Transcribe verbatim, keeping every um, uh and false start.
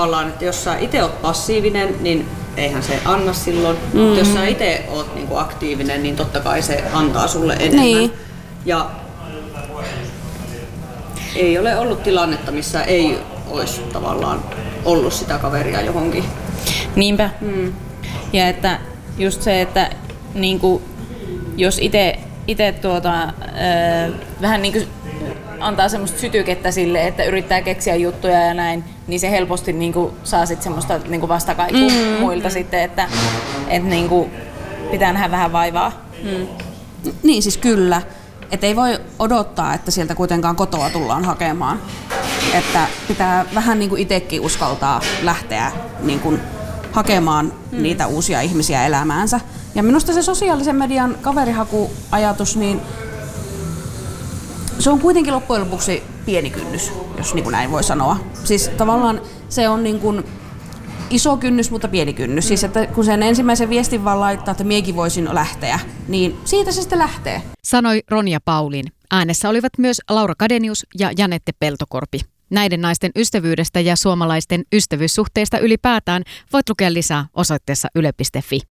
tavallaan, että jos sä itse oot passiivinen, niin eihän se anna silloin. Mm. Mutta jos sä itse oot niinku aktiivinen, niin totta kai se antaa sulle enemmän. Niin. Ja ei ole ollut tilannetta, missä ei olisi tavallaan ollut sitä kaveria johonkin. Niinpä. Mm. Ja että just se, että niinku, jos itse ite tuota, öö, vähän niinku antaa semmoista sytykettä sille, että yrittää keksiä juttuja ja näin, niin se helposti niinku saa sit semmoista niinku vastakaikua mm. muilta mm. sitten, että et niinku pitää nähdä vähän vaivaa. Mm. Niin siis kyllä. Että ei voi odottaa, että sieltä kuitenkaan kotoa tullaan hakemaan. Että pitää vähän niin kuin itsekin uskaltaa lähteä niin kuin hakemaan hmm. niitä uusia ihmisiä elämäänsä. Ja minusta se sosiaalisen median kaverihakuajatus, niin se on kuitenkin loppujen lopuksi pieni kynnys, jos niin kuin näin voi sanoa. Siis tavallaan se on niin kuin iso kynnys, mutta pieni kynnys. Mm. Siis että kun sen ensimmäisen viestin vaan laittaa, että miekin voisin lähteä, niin siitä se sitten lähtee. Sanoi Ronja Paulin. Äänessä olivat myös Laura Kadenius ja Janette Peltokorpi. Näiden naisten ystävyydestä ja suomalaisten ystävyyssuhteista ylipäätään voit lukea lisää osoitteessa yle piste fi.